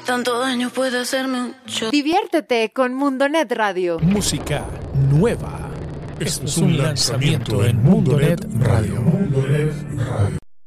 tanto daño puede hacerme mucho. Diviértete con Mundonet Radio. Música nueva. Esto es un lanzamiento en Mundonet Radio.